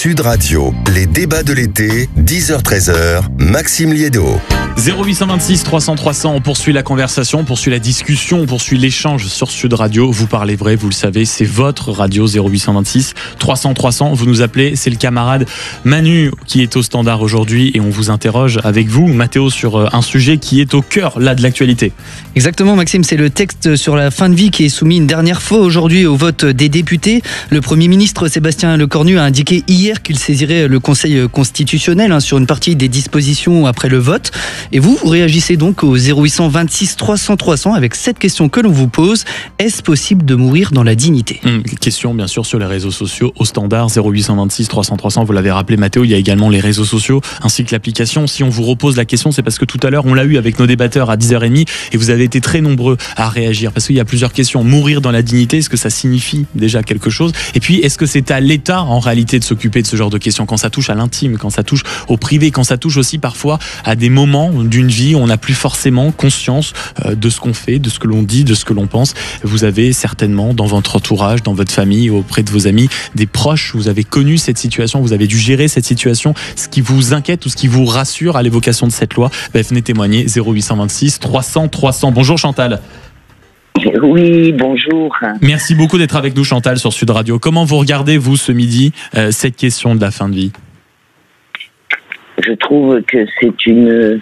Sud Radio, les débats de l'été, 10h-13h, Maxime Liédo. 0826 300 300, on poursuit la conversation, on poursuit la discussion, on poursuit l'échange sur Sud Radio. Vous parlez vrai, vous le savez, c'est votre radio. 0826 300 300, vous nous appelez, c'est le camarade Manu qui est au standard aujourd'hui et on vous interroge avec vous, Mathéo, sur un sujet qui est au cœur là de l'actualité. Exactement Maxime, c'est le texte sur la fin de vie qui est soumis une dernière fois aujourd'hui au vote des députés. Le Premier ministre Sébastien Lecornu a indiqué hier qu'il saisirait le Conseil constitutionnel sur une partie des dispositions après le vote. Et vous réagissez donc au 0826 300 300 avec cette question que l'on vous pose. Est-ce possible de mourir dans la dignité ? Question bien sûr sur les réseaux sociaux au standard 0826 300 300. Vous l'avez rappelé Mathéo, il y a également les réseaux sociaux ainsi que l'application. Si on vous repose la question, c'est parce que tout à l'heure on l'a eu avec nos débatteurs à 10h30 et vous avez été très nombreux à réagir parce qu'il y a plusieurs questions. Mourir dans la dignité, est-ce que ça signifie déjà quelque chose ? Et puis est-ce que c'est à l'État en réalité de s'occuper de ce genre de questions quand ça touche à l'intime, quand ça touche au privé, quand ça touche aussi parfois à des moments d'une vie où on n'a plus forcément conscience de ce qu'on fait, de ce que l'on dit, de ce que l'on pense. Vous avez certainement dans votre entourage, dans votre famille, auprès de vos amis, des proches, vous avez connu cette situation, vous avez dû gérer cette situation. Ce qui vous inquiète ou ce qui vous rassure à l'évocation de cette loi, venez témoigner 0826 300 300. Bonjour Chantal. Oui, bonjour. Merci beaucoup d'être avec nous Chantal sur Sud Radio. Comment vous regardez vous ce midi cette question de la fin de vie ? Je trouve que c'est une...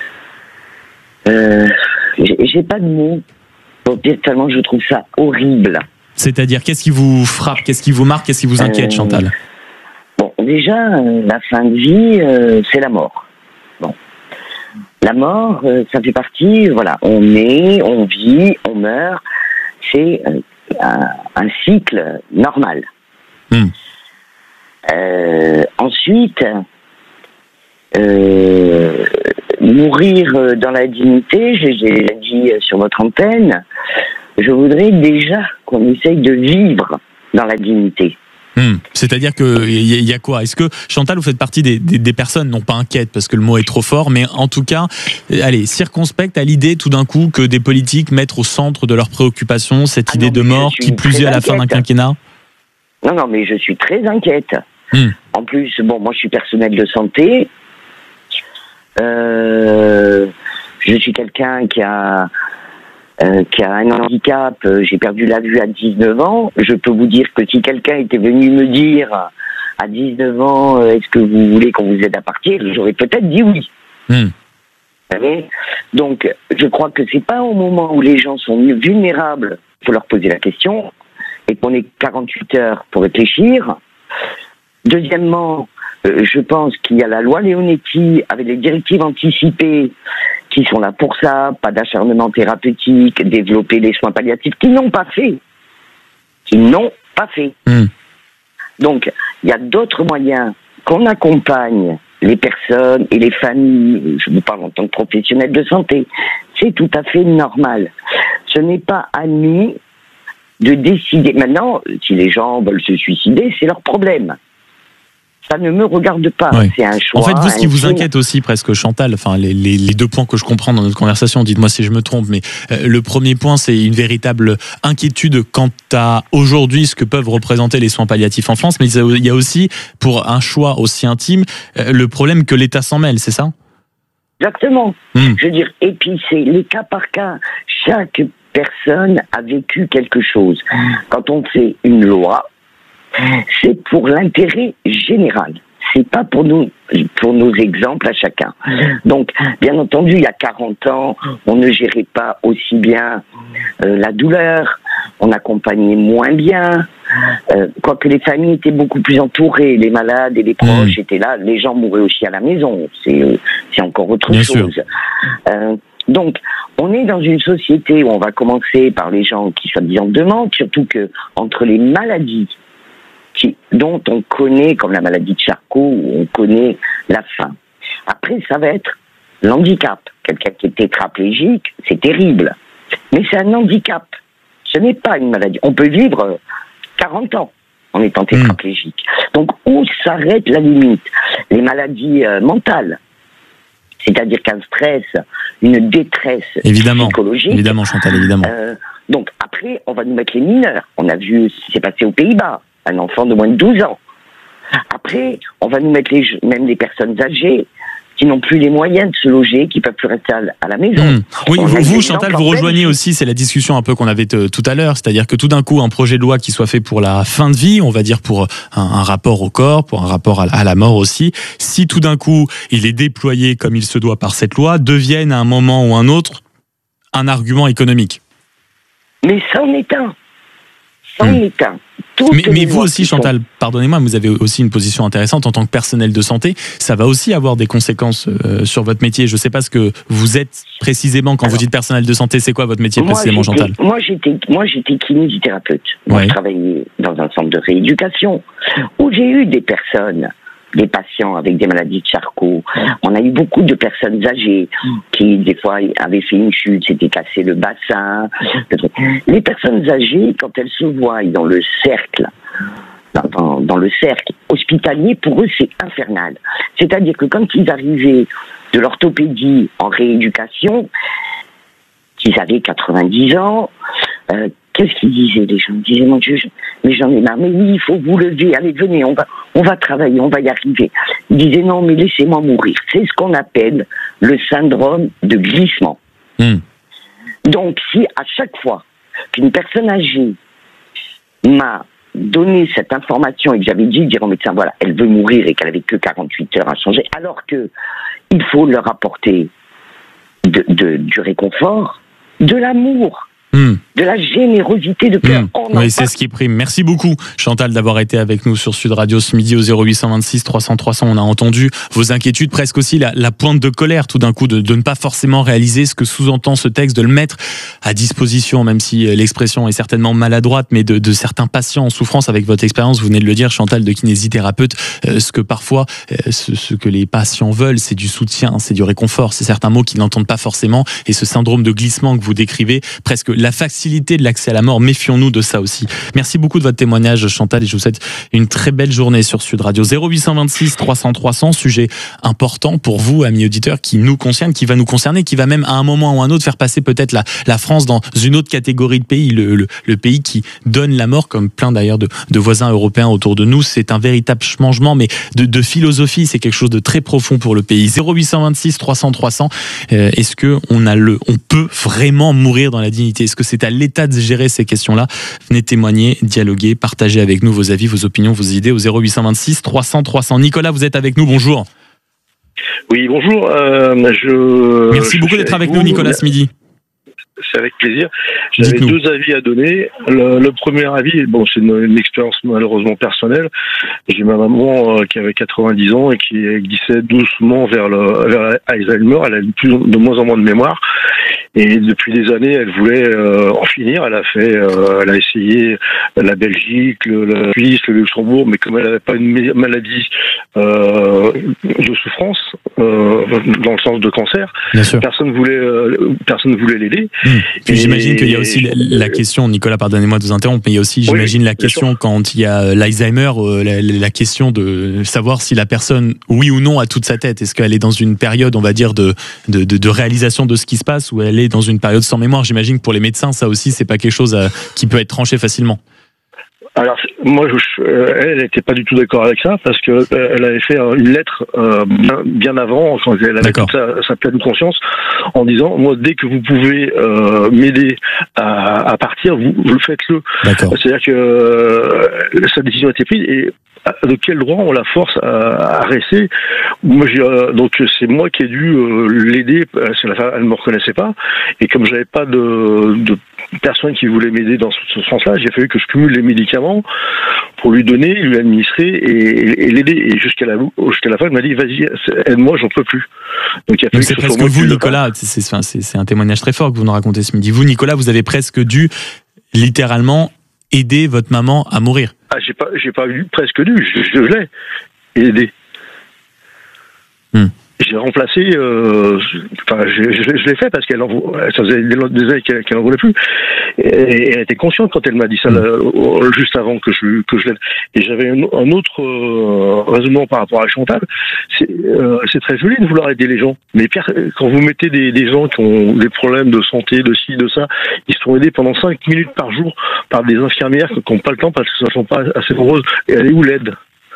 j'ai pas de mots pour dire tellement je trouve ça horrible. C'est-à-dire, qu'est-ce qui vous frappe, qu'est-ce qui vous marque, qu'est-ce qui vous inquiète, Chantal ? Bon, déjà, la fin de vie, c'est la mort. Bon. La mort, ça fait partie, voilà, on naît, on vit, on meurt, c'est un cycle normal. Ensuite, mourir dans la dignité, j'ai déjà dit sur votre antenne, je voudrais déjà qu'on essaye de vivre dans la dignité. C'est-à-dire qu'il y a quoi ? Est-ce que, Chantal, vous faites partie des personnes, non pas inquiètes, parce que le mot est trop fort, mais en tout cas, allez, circonspectes à l'idée tout d'un coup que des politiques mettent au centre de leurs préoccupations cette idée de mort, qui plus est à la fin d'un quinquennat ? Non, mais je suis très inquiète. En plus, bon, moi je suis personnel de santé. Je suis quelqu'un qui a un handicap, j'ai perdu la vue à 19 ans. Je peux vous dire que si quelqu'un était venu me dire à 19 ans, est-ce que vous voulez qu'on vous aide à partir, j'aurais peut-être dit oui. Vous savez ? Donc, je crois que c'est pas au moment où les gens sont vulnérables qu'il faut leur poser la question et qu'on ait 48 heures pour réfléchir. Deuxièmement, je pense qu'il y a la loi Leonetti avec les directives anticipées qui sont là pour ça, pas d'acharnement thérapeutique, développer les soins palliatifs, qui n'ont pas fait. Donc, il y a d'autres moyens qu'on accompagne les personnes et les familles, je vous parle en tant que professionnel de santé, c'est tout à fait normal. Ce n'est pas à nous de décider. Maintenant, si les gens veulent se suicider, c'est leur problème. Ça ne me regarde pas, oui. C'est un choix. En fait, vous, ce qui vous inquiète aussi, presque Chantal, enfin les deux points que je comprends dans notre conversation, dites-moi si je me trompe, mais le premier point, c'est une véritable inquiétude quant à aujourd'hui ce que peuvent représenter les soins palliatifs en France, mais il y a aussi, pour un choix aussi intime, le problème que l'État s'en mêle, c'est ça ? Exactement. Je veux dire, et puis c'est les cas par cas. Chaque personne a vécu quelque chose. Quand on fait une loi, c'est pour l'intérêt général. C'est pas pour nos exemples à chacun. Donc, bien entendu, il y a 40 ans, on ne gérait pas aussi bien la douleur, on accompagnait moins bien, quoique les familles étaient beaucoup plus entourées, les malades et les proches étaient là, les gens mouraient aussi à la maison, c'est encore autre bien chose. Donc, on est dans une société où on va commencer par les gens qui soi-disant demandent, surtout que entre les maladies dont on connaît, comme la maladie de Charcot, où on connaît la fin. Après, ça va être l'handicap. Quelqu'un qui est tétraplégique, c'est terrible. Mais c'est un handicap. Ce n'est pas une maladie. On peut vivre 40 ans en étant tétraplégique. Donc, où s'arrête la limite ? Les maladies mentales. C'est-à-dire qu'un stress, une détresse psychologique. Évidemment, Chantal, évidemment. Donc, après, on va nous mettre les mineurs. On a vu ce qui s'est passé aux Pays-Bas. Un enfant de moins de 12 ans. Après, après, on va nous mettre même les personnes âgées qui n'ont plus les moyens de se loger, qui ne peuvent plus rester à la maison. Oui, vous, Chantal, vous rejoignez aussi, c'est la discussion un peu qu'on avait tout à l'heure, c'est-à-dire que tout d'un coup, un projet de loi qui soit fait pour la fin de vie, on va dire pour un rapport au corps, pour un rapport à la mort aussi, si tout d'un coup, il est déployé comme il se doit par cette loi, devienne à un moment ou un autre un argument économique. Mais ça en est un. Mais vous aussi, Chantal, pardonnez-moi, vous avez aussi une position intéressante en tant que personnel de santé. Ça va aussi avoir des conséquences sur votre métier. Je ne sais pas ce que vous êtes précisément quand vous dites personnel de santé. C'est quoi votre métier précisément, Chantal? Moi, j'étais kinésithérapeute. Moi, je travaillais dans un centre de rééducation où j'ai eu des patients avec des maladies de Charcot. On a eu beaucoup de personnes âgées qui, des fois, avaient fait une chute, s'étaient cassé le bassin. Les personnes âgées, quand elles se voient dans le cercle, dans le cercle hospitalier, pour eux, c'est infernal. C'est-à-dire que quand ils arrivaient de l'orthopédie en rééducation, qu'ils avaient 90 ans, qu'est-ce qu'ils disaient, les gens? Ils disaient, mon Dieu, mais j'en ai marre. Mais oui, il faut vous lever, allez, venez, on va travailler, on va y arriver. Ils disaient, non, mais laissez-moi mourir. C'est ce qu'on appelle le syndrome de glissement. Donc, si à chaque fois qu'une personne âgée m'a donné cette information et que j'avais dit, dire au médecin, voilà, elle veut mourir et qu'elle avait que 48 heures à changer, alors que il faut leur apporter du réconfort, de l'amour, de la générosité de cœur. Oui, c'est ce qui prime. Merci beaucoup, Chantal, d'avoir été avec nous sur Sud Radio ce midi au 0826 300 300. On a entendu vos inquiétudes, presque aussi la pointe de colère tout d'un coup de ne pas forcément réaliser ce que sous-entend ce texte, de le mettre à disposition, même si l'expression est certainement maladroite, mais de certains patients en souffrance. Avec votre expérience, vous venez de le dire, Chantal, de kinésithérapeute, ce que parfois, ce que les patients veulent, c'est du soutien, c'est du réconfort, c'est certains mots qu'ils n'entendent pas forcément, et ce syndrome de glissement que vous décrivez, presque la facilité de l'accès à la mort, méfions-nous de ça aussi. Merci beaucoup de votre témoignage, Chantal, et je vous souhaite une très belle journée sur Sud Radio. 0826 300 300, sujet important pour vous, amis auditeurs, qui nous concerne, qui va nous concerner, qui va même à un moment ou un autre faire passer peut-être la France dans une autre catégorie de pays, le pays qui donne la mort, comme plein d'ailleurs de voisins européens autour de nous. C'est un véritable changement, mais de philosophie, c'est quelque chose de très profond pour le pays. 0826 300 300, est-ce que on peut vraiment mourir dans la dignité? Est-ce que c'est à l'État de gérer ces questions-là? Venez témoigner, dialoguer, partager avec nous vos avis, vos opinions, vos idées au 0826 300 300. Nicolas, vous êtes avec nous, bonjour. Oui, bonjour. Merci beaucoup d'être avec nous, Nicolas, ce midi. C'est avec plaisir. J'avais deux avis à donner. Le premier avis, bon, c'est une expérience malheureusement personnelle. J'ai ma maman qui avait 90 ans et qui glissait doucement vers Alzheimer. Elle a de moins en moins de mémoire. Et depuis des années, elle voulait en finir. Elle a essayé la Belgique, la Suisse, le Luxembourg, mais comme elle n'avait pas une maladie de souffrance dans le sens de cancer, personne voulait l'aider. Puis j'imagine qu'il y a aussi la question, Nicolas, pardonnez-moi de vous interrompre, mais il y a aussi, j'imagine, la question quand il y a l'Alzheimer, la question de savoir si la personne, oui ou non, a toute sa tête. Est-ce qu'elle est dans une période, on va dire, de réalisation de ce qui se passe, ou elle est dans une période sans mémoire? J'imagine que pour les médecins, ça aussi, c'est pas quelque chose qui peut être tranché facilement. Alors moi, elle n'était pas du tout d'accord avec ça parce que elle avait fait une lettre bien avant, quand elle avait sa pleine conscience, en disant moi dès que vous pouvez m'aider à partir, vous le faites-le. C'est-à-dire que sa décision a été prise et de quel droit on la force à rester? Moi, donc c'est moi qui ai dû l'aider parce qu'elle ne me reconnaissait pas et comme j'avais pas de personne qui voulait m'aider dans ce sens-là, j'ai fallu que je cumule les médicaments pour lui donner, lui administrer et l'aider. Et jusqu'à la fin, elle m'a dit vas-y, aide-moi, j'en peux plus. Donc c'est presque vous, Nicolas. C'est un témoignage très fort que vous nous racontez ce midi. Vous, Nicolas, vous avez presque dû littéralement aider votre maman à mourir. Ah, j'ai pas eu presque dû, je l'ai aidé. J'ai remplacé, je l'ai fait parce ça faisait des années qu'elle n'en voulait plus. Et elle était consciente quand elle m'a dit ça juste avant que je l'aide. Et j'avais un autre raisonnement par rapport à Chantal. C'est très joli de vouloir aider les gens, mais quand vous mettez des gens qui ont des problèmes de santé, de ci, de ça, ils se font aider pendant 5 minutes par jour par des infirmières qui n'ont pas le temps parce que ne sont pas assez nombreuses. Et elle est où l'aide?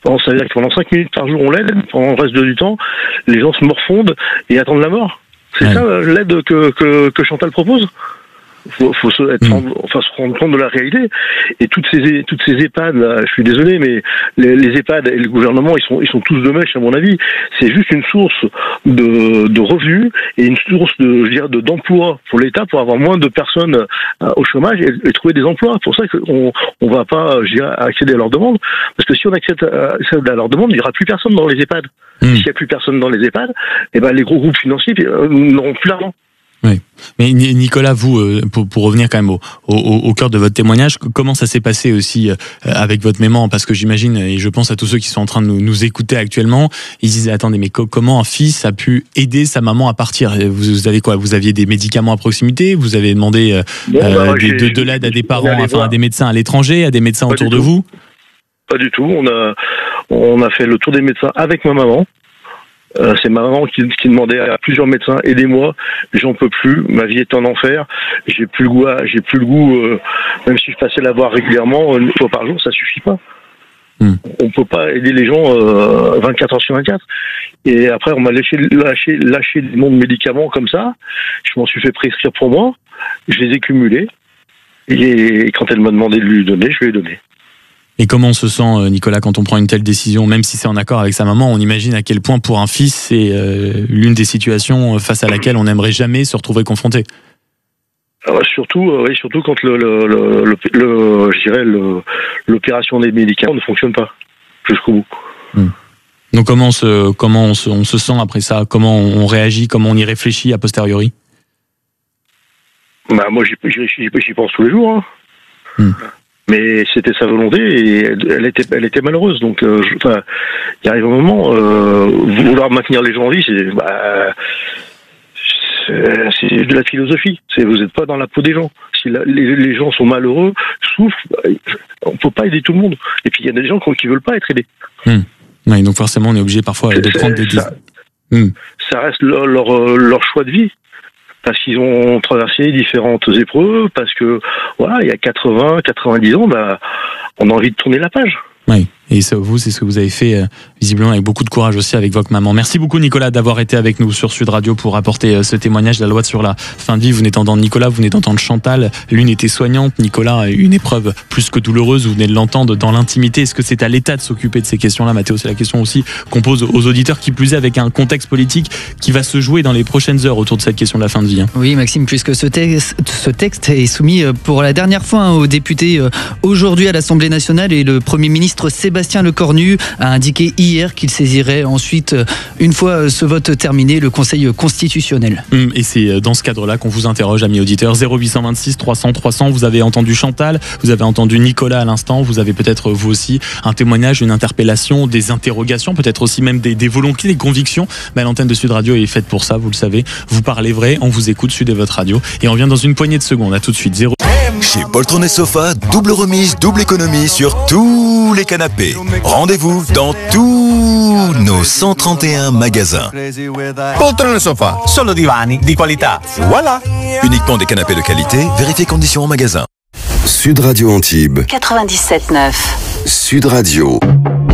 Bon, ça veut dire que pendant 5 minutes par jour, on l'aide. Pendant le reste du temps, les gens se morfondent et attendent la mort. C'est ça l'aide que Chantal propose. Faut se rendre compte de la réalité. Et toutes ces EHPAD, là, je suis désolé, mais les EHPAD et le gouvernement, ils sont tous de mèche, à mon avis. C'est juste une source de revenus et une source d'emploi pour l'État, pour avoir moins de personnes au chômage et trouver des emplois. C'est pour ça qu'on va pas, accéder à leur demande. Parce que si on accède à leur demande, il y aura plus personne dans les EHPAD. S'il y a plus personne dans les EHPAD, les gros groupes financiers n'auront plus d'argent. Oui. Mais Nicolas, vous, pour revenir quand même au cœur de votre témoignage, comment ça s'est passé aussi avec votre maman? Parce que j'imagine, et je pense à tous ceux qui sont en train de nous écouter actuellement, ils disaient, attendez, mais comment un fils a pu aider sa maman à partir? Vous avez quoi? Vous aviez des médicaments à proximité? Vous avez demandé de l'aide à des parents, à des médecins à l'étranger, à des médecins autour de vous? Pas du tout. On a fait le tour des médecins avec ma maman. C'est ma maman qui demandait à plusieurs médecins, aidez-moi, j'en peux plus, ma vie est en enfer, j'ai plus le goût, même si je passais la voir régulièrement, une fois par jour, ça suffit pas. On peut pas aider les gens 24 heures sur 24. Et après, on m'a lâché le nom de médicaments comme ça, je m'en suis fait prescrire pour moi, je les ai cumulés, et quand elle m'a demandé de lui donner, je lui ai donné. Et comment on se sent, Nicolas, quand on prend une telle décision, même si c'est en accord avec sa maman? On imagine à quel point pour un fils, c'est l'une des situations face à laquelle on n'aimerait jamais se retrouver confronté. Surtout quand l'opération des médicaments ne fonctionne pas jusqu'au bout. Donc comment on se sent après ça? Comment on réagit? Comment on y réfléchit a posteriori? Moi, j'y pense tous les jours. Mais c'était sa volonté et elle était malheureuse. Donc, il arrive un moment, vouloir maintenir les gens en vie, c'est de la philosophie. Vous n'êtes pas dans la peau des gens. Si les gens sont malheureux, souffrent, on peut pas aider tout le monde. Et puis il y a des gens qui veulent pas être aidés. Oui, donc forcément, on est obligé parfois de prendre des décisions. Ça reste leur choix de vie. Parce qu'ils ont traversé différentes épreuves, parce que, il y a 80, 90 ans, on a envie de tourner la page. Oui, et ça, vous, c'est ce que vous avez fait visiblement avec beaucoup de courage aussi avec votre maman. Merci beaucoup Nicolas d'avoir été avec nous sur Sud Radio pour apporter ce témoignage de la loi sur la fin de vie. Vous venez d'entendre Nicolas, vous venez d'entendre Chantal. L'une était soignante, Nicolas, une épreuve plus que douloureuse, vous venez de l'entendre dans l'intimité. Est-ce que c'est à l'État de s'occuper de ces questions-là, Mathéo? C'est la question aussi qu'on pose aux auditeurs, qui plus est avec un contexte politique qui va se jouer dans les prochaines heures autour de cette question de la fin de vie. Oui Maxime, puisque ce texte est soumis pour la dernière fois aux députés aujourd'hui à l'Assemblée nationale, et le Premier ministre Sébastien Lecornu a indiqué hier qu'il saisirait ensuite, une fois ce vote terminé, le Conseil constitutionnel. Et c'est dans ce cadre-là qu'on vous interroge, amis auditeurs. 0826 300 300. Vous avez entendu Chantal, vous avez entendu Nicolas à l'instant, vous avez peut-être vous aussi un témoignage, une interpellation, des interrogations, peut-être aussi même des volontés, des convictions. L'antenne de Sud Radio est faite pour ça, vous le savez. Vous parlez vrai, on vous écoute, Sud est votre radio. Et on revient dans une poignée de secondes. À tout de suite. Chez Poltron et Sofa, double remise, double économie sur tous les canapés. Rendez-vous dans tous nos 131 magasins. Poltron et Sofa, solo divani di qualità. Voilà. Uniquement des canapés de qualité, vérifiez conditions en magasin. Sud Radio Antibes 97.9. Sud Radio.